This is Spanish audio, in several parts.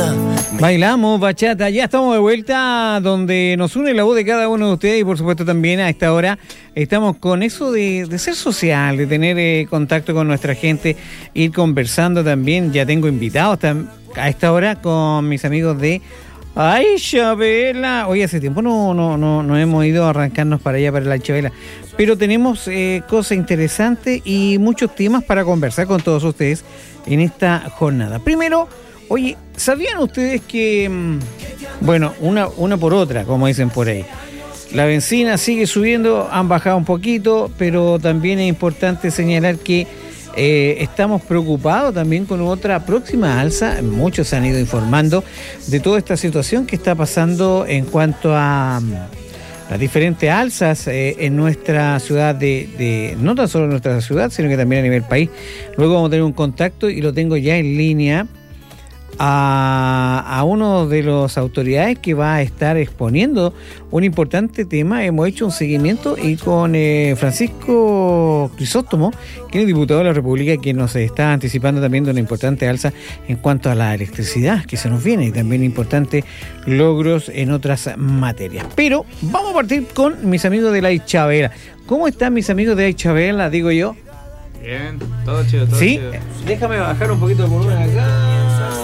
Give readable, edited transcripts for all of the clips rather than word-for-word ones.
Bailamos bachata, ya estamos de vuelta donde nos une la voz de cada uno de ustedes y por supuesto también a esta hora estamos con eso de ser social, de tener contacto con nuestra gente, ir conversando también. Ya tengo invitados a esta hora con mis amigos de Chabela. Hoy hace tiempo no hemos ido a arrancarnos para allá, para la Chabela, pero tenemos cosas interesantes y muchos temas para conversar con todos ustedes en esta jornada. Primero, oye, ¿sabían ustedes que, bueno, una por otra, como dicen por ahí, la benzina sigue subiendo, han bajado un poquito, pero también es importante señalar que estamos preocupados también con otra próxima alza? Muchos se han ido informando de toda esta situación que está pasando en cuanto a las diferentes alzas en nuestra ciudad, no tan solo en nuestra ciudad, sino que también a nivel país. Luego vamos a tener un contacto y lo tengo ya en línea a uno de las autoridades que va a estar exponiendo un importante tema. Hemos hecho un seguimiento y con Francisco Crisóstomo, que es el diputado de la República, que nos está anticipando también de una importante alza en cuanto a la electricidad que se nos viene y también importantes logros en otras materias. Pero vamos a partir con mis amigos de la Chabela. ¿Cómo están mis amigos de la Chabela? Digo yo. Bien, todo chido, todo ¿Sí? chido. Déjame bajar un poquito el volumen acá.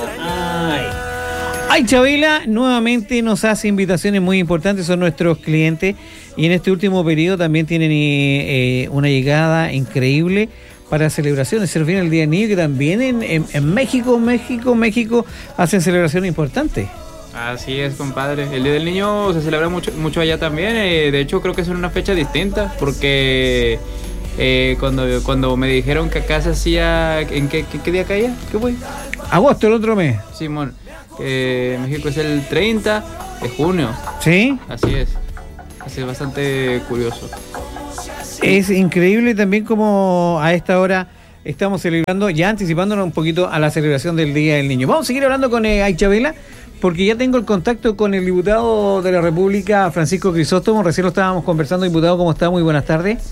Chabela nuevamente nos hace invitaciones muy importantes, son nuestros clientes y en este último periodo también tienen una llegada increíble para celebraciones. Se nos viene el Día del Niño, que también en México hacen celebraciones importantes. Así es, compadre. El Día del Niño se celebra mucho allá también. De hecho, creo que es una fecha distinta porque cuando me dijeron que acá se hacía... ¿En qué día caía? ¿Qué fue? Agosto, el otro mes. Simón, México es el 30 de junio. ¿Sí? Así es bastante curioso. Es increíble también como a esta hora estamos celebrando, ya anticipándonos un poquito a la celebración del Día del Niño. Vamos a seguir hablando con Chabela, porque ya tengo el contacto con el diputado de la República, Francisco Crisóstomo. Recién lo estábamos conversando. Diputado, ¿cómo está? Muy buenas tardes.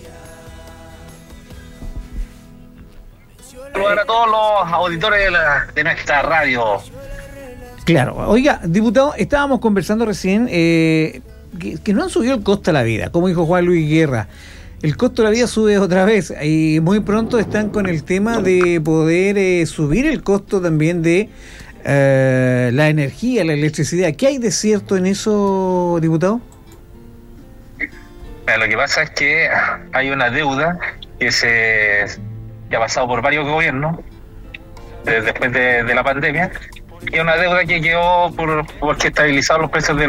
Saludar a todos los auditores de nuestra radio. Claro, oiga, diputado, estábamos conversando recién que no han subido el costo de la vida, como dijo Juan Luis Guerra. El costo de la vida sube otra vez y muy pronto están con el tema de poder subir el costo también de la energía, la electricidad. ¿Qué hay de cierto en eso, diputado? Lo que pasa es que hay una deuda que ha pasado por varios gobiernos después de la pandemia, y una deuda que quedó porque estabilizaron los precios de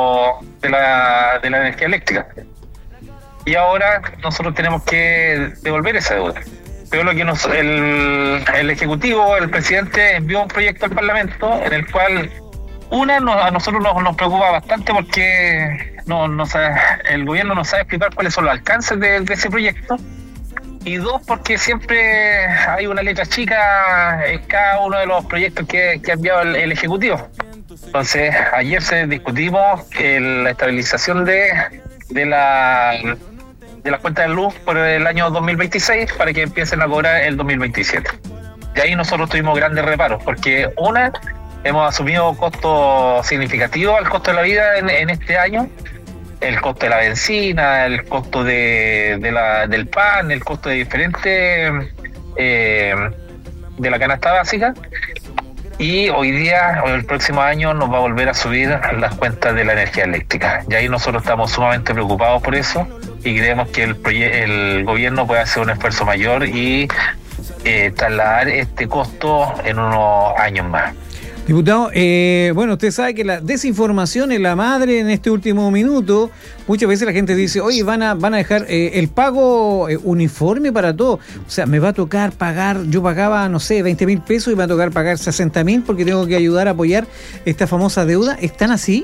la energía eléctrica, y ahora nosotros tenemos que devolver esa deuda. Pero lo que el Ejecutivo, el presidente, envió un proyecto al Parlamento en el cual a nosotros nos preocupa bastante porque el gobierno no sabe explicar cuáles son los alcances de ese proyecto. Y dos, porque siempre hay una letra chica en cada uno de los proyectos que ha enviado el Ejecutivo. Entonces, ayer discutimos la estabilización de las cuentas de luz por el año 2026 para que empiecen a cobrar el 2027. Y ahí nosotros tuvimos grandes reparos, porque hemos asumido costos significativos al costo de la vida en este año. El costo de la benzina, el costo del pan, el costo de diferentes de la canasta básica, y hoy día o el próximo año nos va a volver a subir las cuentas de la energía eléctrica, y ahí nosotros estamos sumamente preocupados por eso y creemos que el gobierno puede hacer un esfuerzo mayor y trasladar este costo en unos años más. Diputado, bueno, usted sabe que la desinformación es la madre en este último minuto. Muchas veces la gente dice, oye, van a dejar el pago uniforme para todo. O sea, me va a tocar pagar, yo pagaba, no sé, 20.000 pesos y me va a tocar pagar 60.000 porque tengo que ayudar a apoyar esta famosa deuda. ¿Están así?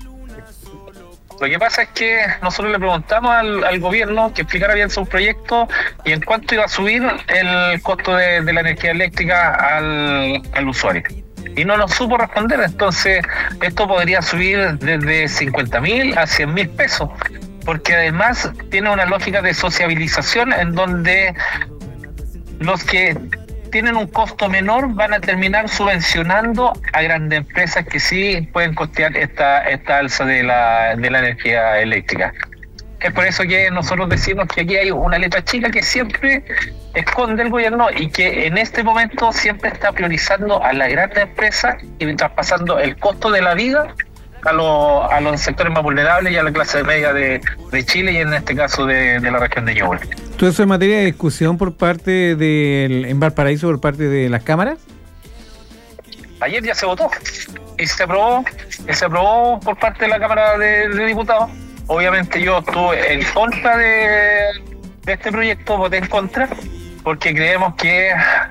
Lo que pasa es que nosotros le preguntamos al gobierno que explicara bien su proyecto y en cuánto iba a subir el costo de la energía eléctrica al usuario. Y no nos supo responder. Entonces esto podría subir desde 50.000 a 100.000 pesos, porque además tiene una lógica de sociabilización en donde los que tienen un costo menor van a terminar subvencionando a grandes empresas que sí pueden costear esta alza de la energía eléctrica. Es por eso que nosotros decimos que aquí hay una letra chica que siempre esconde el gobierno y que en este momento siempre está priorizando a las grandes empresas y traspasando el costo de la vida a los sectores más vulnerables y a la clase media de Chile y en este caso de la región de Ñuble. ¿Todo eso es materia de discusión por parte en Valparaíso, por parte de las cámaras? Ayer ya se votó y se aprobó por parte de la Cámara de Diputados. Obviamente yo estuve en contra de este proyecto, voté en contra, porque creemos que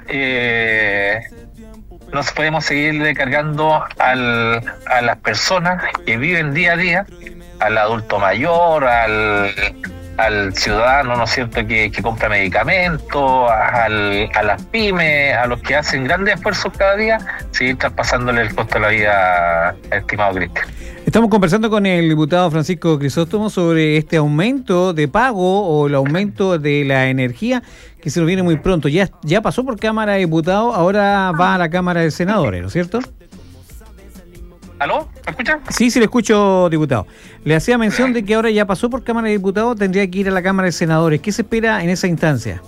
nos podemos seguir cargando a las personas que viven día a día, al adulto mayor, al ciudadano, ¿no es cierto?, que compra medicamentos, a las pymes, a los que hacen grandes esfuerzos cada día, seguir traspasándole el costo de la vida, estimado Cristian. Estamos conversando con el diputado Francisco Crisóstomo sobre este aumento de pago o el aumento de la energía que se nos viene muy pronto. Ya pasó por Cámara de Diputados, ahora va a la Cámara de Senadores, ¿no es cierto? ¿Aló? ¿Me escucha? Sí, le escucho, diputado. Le hacía mención de que ahora ya pasó por Cámara de Diputados, tendría que ir a la Cámara de Senadores. ¿Qué se espera en esa instancia?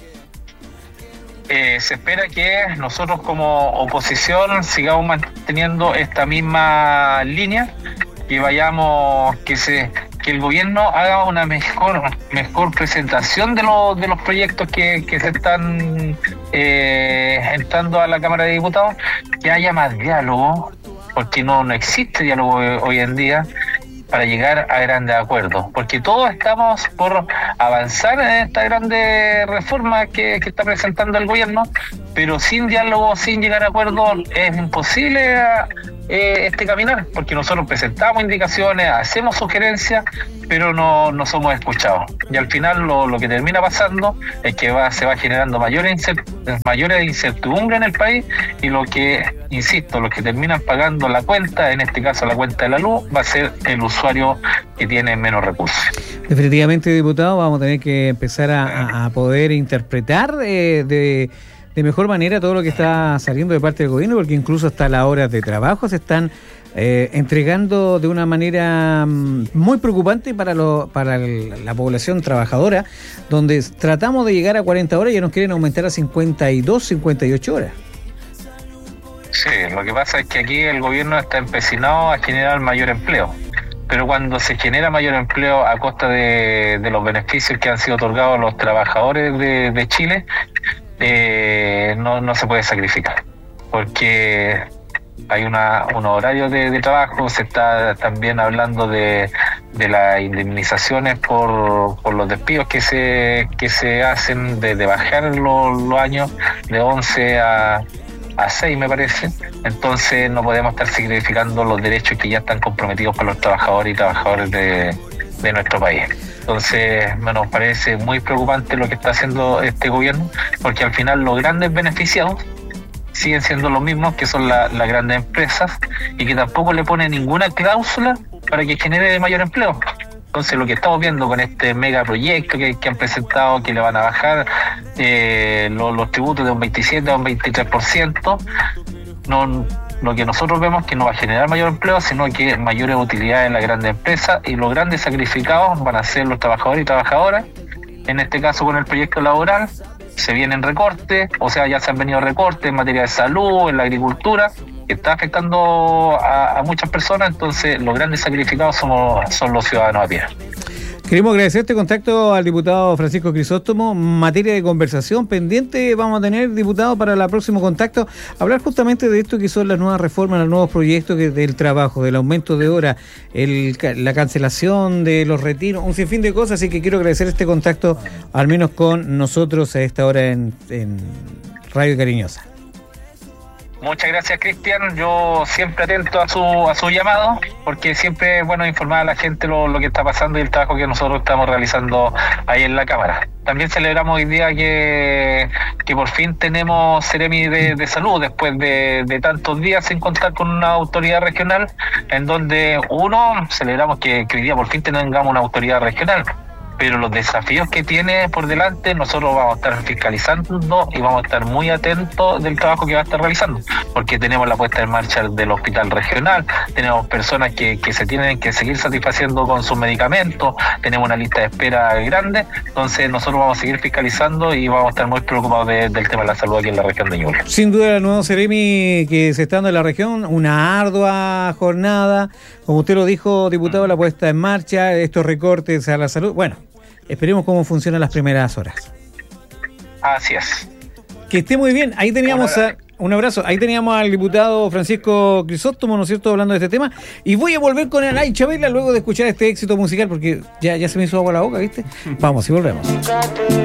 Se espera que nosotros como oposición sigamos manteniendo esta misma línea, que que el gobierno haga una mejor presentación de los proyectos que se están entrando a la Cámara de Diputados, que haya más diálogo, porque no existe diálogo hoy en día para llegar a grandes acuerdos, porque todos estamos por avanzar en esta grande reforma que está presentando el gobierno, pero sin diálogo, sin llegar a acuerdos, es imposible caminar, porque nosotros presentamos indicaciones, hacemos sugerencias, pero no somos escuchados. Y al final lo que termina pasando es que se va generando mayor incertidumbre en el país, y los que terminan pagando la cuenta, en este caso la cuenta de la luz, va a ser el usuario que tiene menos recursos. Definitivamente, diputado, vamos a tener que empezar a poder interpretar de mejor manera todo lo que está saliendo de parte del gobierno, porque incluso hasta las horas de trabajo se están entregando de una manera muy preocupante para la población trabajadora, donde tratamos de llegar a 40 horas y ya nos quieren aumentar a 52, 58 horas. Sí, lo que pasa es que aquí el gobierno está empecinado a generar mayor empleo, pero cuando se genera mayor empleo a costa de los beneficios que han sido otorgados a los trabajadores de Chile, no se puede sacrificar, porque hay unos horarios de trabajo. Se está también hablando de las indemnizaciones por los despidos que se hacen, de bajar los años de 11 a 6, me parece. Entonces no podemos estar sacrificando los derechos que ya están comprometidos para los trabajadores y trabajadoras de nuestro país. Entonces nos parece muy preocupante lo que está haciendo este gobierno, porque al final los grandes beneficiados siguen siendo los mismos, que son las grandes empresas, y que tampoco le ponen ninguna cláusula para que genere mayor empleo. Entonces lo que estamos viendo con este megaproyecto que han presentado, que le van a bajar los tributos de un 27 a un 23%, lo que nosotros vemos es que no va a generar mayor empleo, sino que mayores utilidades en las grandes empresas, y los grandes sacrificados van a ser los trabajadores y trabajadoras. En este caso, con el proyecto laboral, se vienen recortes, o sea, ya se han venido recortes en materia de salud, en la agricultura, que está afectando a muchas personas. Entonces los grandes sacrificados son los ciudadanos a pie. Queremos agradecer este contacto al diputado Francisco Crisóstomo. Materia de conversación pendiente vamos a tener, diputado, para el próximo contacto, hablar justamente de esto que son las nuevas reformas, los nuevos proyectos del trabajo, del aumento de horas, la cancelación de los retiros, un sinfín de cosas. Así que quiero agradecer este contacto, al menos con nosotros a esta hora en Radio Cariñosa. Muchas gracias, Cristian. Yo siempre atento a su llamado, porque siempre es bueno informar a la gente lo que está pasando y el trabajo que nosotros estamos realizando ahí en la Cámara. También celebramos hoy día que por fin tenemos Seremi de Salud, después de tantos días sin contar con una autoridad regional, en donde celebramos que hoy día por fin tengamos una autoridad regional. pero los desafíos que tiene por delante, nosotros vamos a estar fiscalizando y vamos a estar muy atentos del trabajo que va a estar realizando, porque tenemos la puesta en marcha del hospital regional, tenemos personas que se tienen que seguir satisfaciendo con sus medicamentos, tenemos una lista de espera grande, entonces nosotros vamos a seguir fiscalizando y vamos a estar muy preocupados del tema de la salud aquí en la región de Ñuble. Sin duda, el nuevo Ceremi que se está dando en la región, una ardua jornada, como usted lo dijo, diputado, la puesta en marcha, estos recortes a la salud, bueno, esperemos cómo funcionan las primeras horas. Así es. Que esté muy bien. Ahí teníamos un abrazo. Ahí teníamos al diputado Francisco Crisóstomo, ¿no es cierto?, hablando de este tema. Y voy a volver con Anay Chabela luego de escuchar este éxito musical, porque ya se me hizo agua a la boca, ¿viste? Vamos y volvemos.